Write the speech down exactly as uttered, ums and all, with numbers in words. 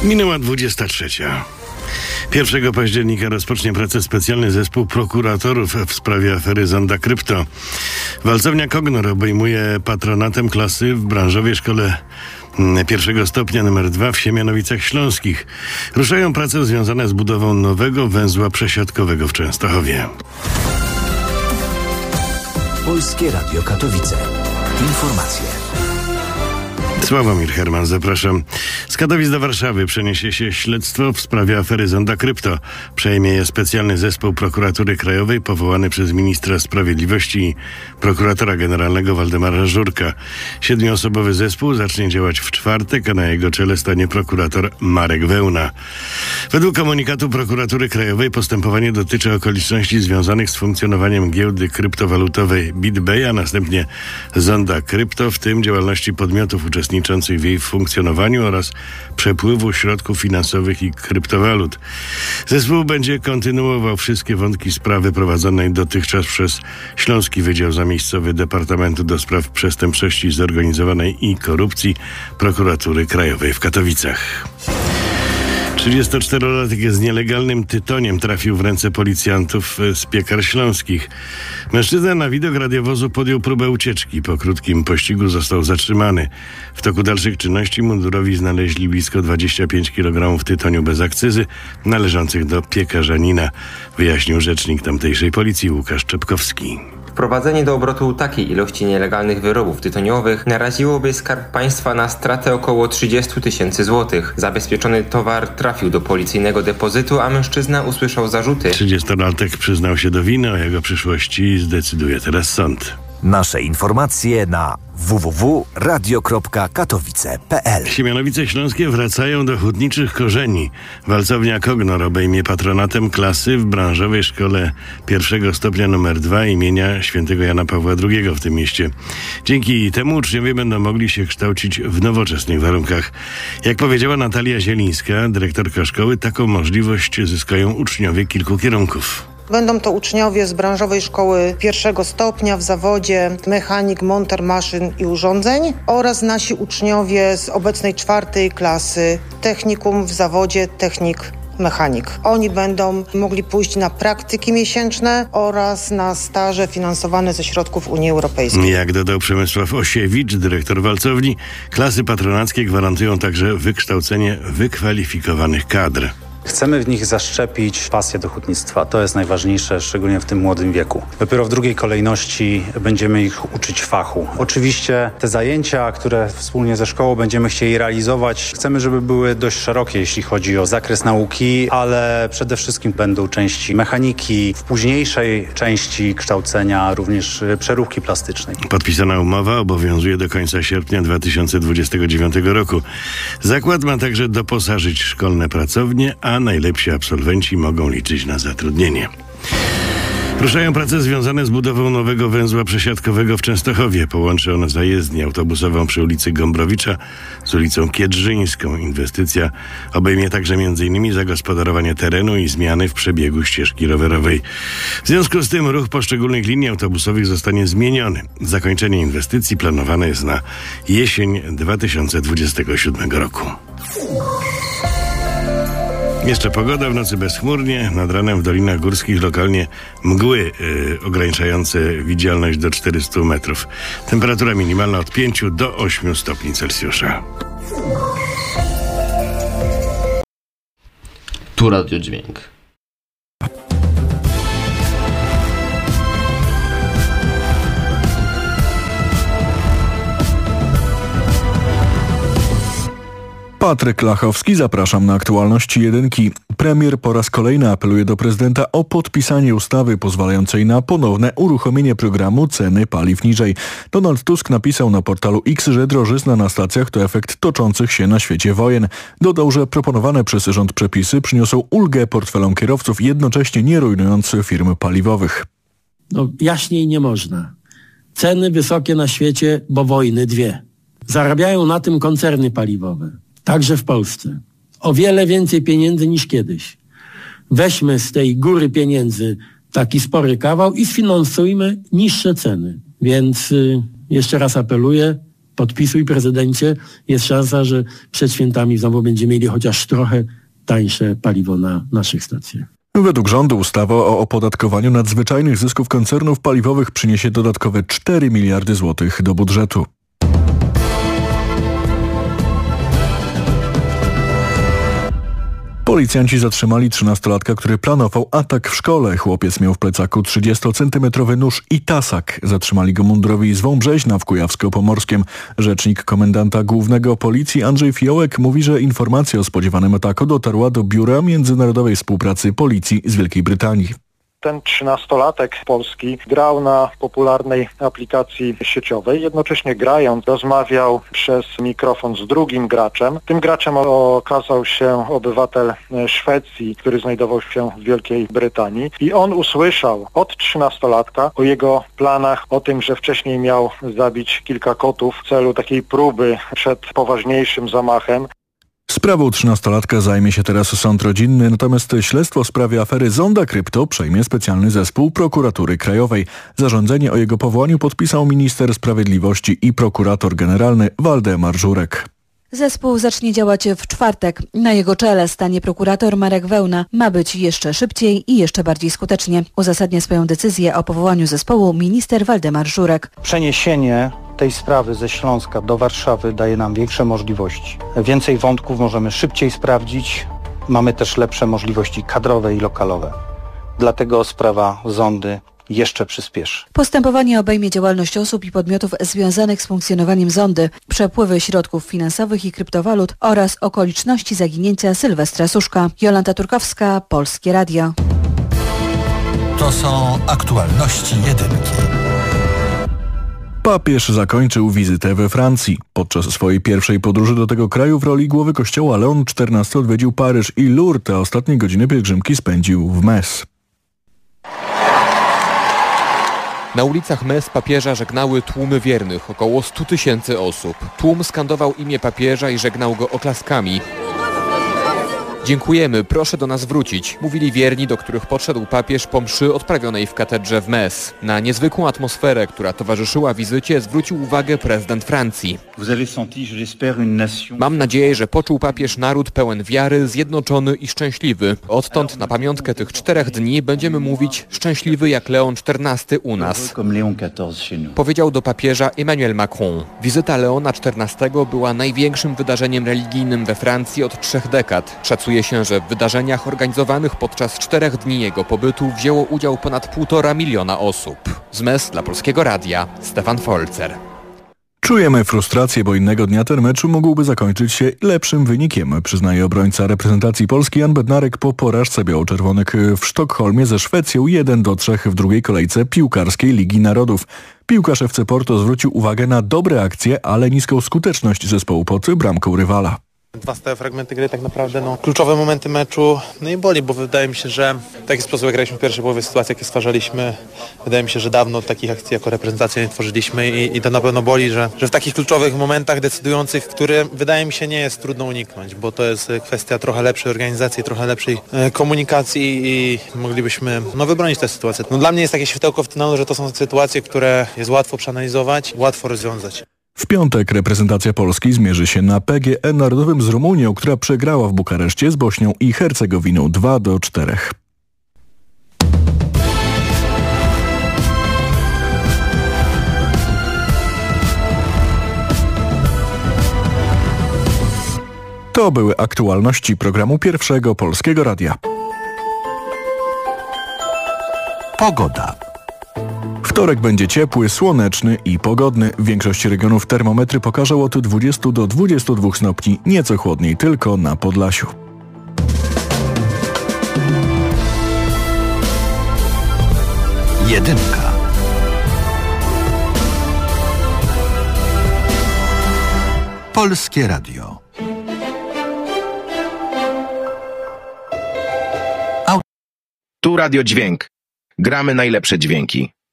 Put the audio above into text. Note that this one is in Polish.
Minęła dwudziesta trzecia. pierwszego października rozpocznie pracę specjalny zespół prokuratorów w sprawie afery Zonda Krypto. Walcownia Kognor obejmuje patronatem klasy w branżowej szkole pierwszego stopnia numer dwa w Siemianowicach Śląskich. Ruszają prace związane z budową nowego węzła przesiadkowego w Częstochowie. Polskie Radio Katowice. Informacje. Sławomir Herman, zapraszam. Z Katowic do Warszawy przeniesie się śledztwo w sprawie afery Zonda Krypto. Przejmie je specjalny zespół Prokuratury Krajowej powołany przez ministra sprawiedliwości i prokuratora generalnego Waldemara Żurka. Siedmioosobowy zespół zacznie działać w czwartek, a na jego czele stanie prokurator Marek Wełna. Według komunikatu Prokuratury Krajowej postępowanie dotyczy okoliczności związanych z funkcjonowaniem giełdy kryptowalutowej BitBay, a następnie Zonda Krypto, w tym działalności podmiotów uczestniczących w jej funkcjonowaniu oraz przepływu środków finansowych i kryptowalut. Zespół będzie kontynuował wszystkie wątki sprawy prowadzonej dotychczas przez Śląski Wydział Zamiejscowy Departamentu do Spraw Przestępczości Zorganizowanej i Korupcji Prokuratury Krajowej w Katowicach. trzydziestoczterolatek z nielegalnym tytoniem trafił w ręce policjantów z Piekar Śląskich. Mężczyzna na widok radiowozu podjął próbę ucieczki. Po krótkim pościgu został zatrzymany. W toku dalszych czynności mundurowi znaleźli blisko dwadzieścia pięć kilogramów tytoniu bez akcyzy należących do piekarzanina, wyjaśnił rzecznik tamtejszej policji Łukasz Czepkowski. Wprowadzenie do obrotu takiej ilości nielegalnych wyrobów tytoniowych naraziłoby Skarb Państwa na stratę około trzydzieści tysięcy złotych. Zabezpieczony towar trafił do policyjnego depozytu, a mężczyzna usłyszał zarzuty. trzydziestolatek przyznał się do winy, o jego przyszłości zdecyduje teraz sąd. Nasze informacje na w w w kropka radio kropka katowice kropka p l. Siemianowice Śląskie wracają do hutniczych korzeni. Walcownia Kognor obejmie patronatem klasy w branżowej szkole pierwszego stopnia numer dwa imienia świętego Jana Pawła drugiego w tym mieście. Dzięki temu uczniowie będą mogli się kształcić w nowoczesnych warunkach. Jak powiedziała Natalia Zielińska, dyrektorka szkoły, taką możliwość zyskają uczniowie kilku kierunków. Będą to uczniowie z branżowej szkoły pierwszego stopnia w zawodzie mechanik, monter maszyn i urządzeń oraz nasi uczniowie z obecnej czwartej klasy technikum w zawodzie technik mechanik. Oni będą mogli pójść na praktyki miesięczne oraz na staże finansowane ze środków Unii Europejskiej. Jak dodał Przemysław Osiewicz, dyrektor walcowni, klasy patronackie gwarantują także wykształcenie wykwalifikowanych kadr. Chcemy w nich zaszczepić pasję do hutnictwa. To jest najważniejsze, szczególnie w tym młodym wieku. Dopiero w drugiej kolejności będziemy ich uczyć fachu. Oczywiście te zajęcia, które wspólnie ze szkołą będziemy chcieli realizować, chcemy, żeby były dość szerokie, jeśli chodzi o zakres nauki, ale przede wszystkim będą części mechaniki, w późniejszej części kształcenia również przeróbki plastycznej. Podpisana umowa obowiązuje do końca sierpnia dwa tysiące dwudziestego dziewiątego roku. Zakład ma także doposażyć szkolne pracownie, a najlepsi absolwenci mogą liczyć na zatrudnienie. Ruszają prace związane z budową nowego węzła przesiadkowego w Częstochowie. Połączy on zajezdnię autobusową przy ulicy Gombrowicza z ulicą Kiedrzyńską. Inwestycja obejmie także m.in. zagospodarowanie terenu i zmiany w przebiegu ścieżki rowerowej. W związku z tym ruch poszczególnych linii autobusowych zostanie zmieniony. Zakończenie inwestycji planowane jest na jesień dwa tysiące dwudziestego siódmego roku. Jeszcze pogoda, w nocy bezchmurnie, nad ranem w Dolinach Górskich lokalnie mgły yy, ograniczające widzialność do czterystu metrów. Temperatura minimalna od pięciu do ośmiu stopni Celsjusza. Tu Radio Dźwięk. Patryk Lachowski, zapraszam na aktualności jedynki. Premier po raz kolejny apeluje do prezydenta o podpisanie ustawy pozwalającej na ponowne uruchomienie programu Ceny paliw niżej. Donald Tusk napisał na portalu X, że drożyzna na stacjach to efekt toczących się na świecie wojen. Dodał, że proponowane przez rząd przepisy przyniosą ulgę portfelom kierowców, jednocześnie nie rujnując firm paliwowych. No jaśniej nie można. Ceny wysokie na świecie, bo wojny dwie. Zarabiają na tym koncerny paliwowe. Także w Polsce. O wiele więcej pieniędzy niż kiedyś. Weźmy z tej góry pieniędzy taki spory kawał i sfinansujmy niższe ceny. Więc y, jeszcze raz apeluję, podpisuj, prezydencie, jest szansa, że przed świętami znowu będziemy mieli chociaż trochę tańsze paliwo na naszych stacjach. Według rządu ustawa o opodatkowaniu nadzwyczajnych zysków koncernów paliwowych przyniesie dodatkowe cztery miliardy złotych do budżetu. Policjanci zatrzymali trzynastolatka, który planował atak w szkole. Chłopiec miał w plecaku trzydziestocentymetrowy nóż i tasak. Zatrzymali go mundurowi z Wąbrzeźna w Kujawsko-Pomorskiem. Rzecznik komendanta głównego policji Andrzej Fiołek mówi, że informacja o spodziewanym ataku dotarła do Biura Międzynarodowej Współpracy Policji z Wielkiej Brytanii. Ten trzynastolatek polski grał na popularnej aplikacji sieciowej. Jednocześnie grając rozmawiał przez mikrofon z drugim graczem. Tym graczem okazał się obywatel Szwecji, który znajdował się w Wielkiej Brytanii. I on usłyszał od trzynastolatka o jego planach, o tym, że wcześniej miał zabić kilka kotów w celu takiej próby przed poważniejszym zamachem. Sprawą trzynastolatka zajmie się teraz sąd rodzinny, natomiast śledztwo w sprawie afery Zonda Krypto przejmie specjalny zespół Prokuratury Krajowej. Zarządzenie o jego powołaniu podpisał minister sprawiedliwości i prokurator generalny Waldemar Żurek. Zespół zacznie działać w czwartek. Na jego czele stanie prokurator Marek Wełna. Ma być jeszcze szybciej i jeszcze bardziej skutecznie. Uzasadnia swoją decyzję o powołaniu zespołu minister Waldemar Żurek. Przeniesienie tej sprawy ze Śląska do Warszawy daje nam większe możliwości. Więcej wątków możemy szybciej sprawdzić. Mamy też lepsze możliwości kadrowe i lokalowe. Dlatego sprawa Zondy jeszcze przyspieszy. Postępowanie obejmie działalność osób i podmiotów związanych z funkcjonowaniem Zondy, przepływy środków finansowych i kryptowalut oraz okoliczności zaginięcia Sylwestra Suszka. Jolanta Turkowska, Polskie Radio. To są aktualności jedynki. Papież zakończył wizytę we Francji. Podczas swojej pierwszej podróży do tego kraju w roli głowy kościoła Leon czternasty odwiedził Paryż i Lourdes, a ostatnie godziny pielgrzymki spędził w Metz. Na ulicach Metz papieża żegnały tłumy wiernych, około stu tysięcy osób. Tłum skandował imię papieża i żegnał go oklaskami. Dziękujemy, proszę do nas wrócić, mówili wierni, do których podszedł papież po mszy odprawionej w katedrze w Metz. Na niezwykłą atmosferę, która towarzyszyła wizycie, zwrócił uwagę prezydent Francji. Mam nadzieję, że poczuł papież naród pełen wiary, zjednoczony i szczęśliwy. Odtąd na pamiątkę tych czterech dni będziemy mówić szczęśliwy jak Leon czternasty u nas. Powiedział do papieża Emmanuel Macron. Wizyta Leona czternastego była największym wydarzeniem religijnym we Francji od trzech dekad. Szacuje się, że w wydarzeniach organizowanych podczas czterech dni jego pobytu wzięło udział ponad półtora miliona osób. Z Metz dla Polskiego Radia, Stefan Folzer. Czujemy frustrację, bo innego dnia ten mecz mógłby zakończyć się lepszym wynikiem, przyznaje obrońca reprezentacji Polski Jan Bednarek po porażce biało-czerwonych w Sztokholmie ze Szwecją jeden do trzech w drugiej kolejce piłkarskiej Ligi Narodów. Piłkarz F C Porto zwrócił uwagę na dobre akcje, ale niską skuteczność zespołu pod bramką rywala. Dwa stałe fragmenty gry, tak naprawdę no, kluczowe momenty meczu, no i boli, bo wydaje mi się, że w taki sposób jak graliśmy w pierwszej połowie, sytuacje jakie stwarzaliśmy, wydaje mi się, że dawno takich akcji jako reprezentacja nie tworzyliśmy i, i to na pewno boli, że, że w takich kluczowych momentach decydujących, które wydaje mi się nie jest trudno uniknąć, bo to jest kwestia trochę lepszej organizacji, trochę lepszej e, komunikacji i moglibyśmy no, wybronić tę sytuację. No, dla mnie jest takie światełko w tunelu, że to są sytuacje, które jest łatwo przeanalizować, łatwo rozwiązać. W piątek reprezentacja Polski zmierzy się na P G E Narodowym z Rumunią, która przegrała w Bukareszcie z Bośnią i Hercegowiną dwa do czterech. To były aktualności programu Pierwszego Polskiego Radia. Pogoda. Wtorek będzie ciepły, słoneczny i pogodny. W większości regionów termometry pokażą od dwudziestu do dwudziestu dwóch stopni, nieco chłodniej tylko na Podlasiu. Jedynka. Polskie Radio. Tu Radio Dźwięk. Gramy najlepsze dźwięki.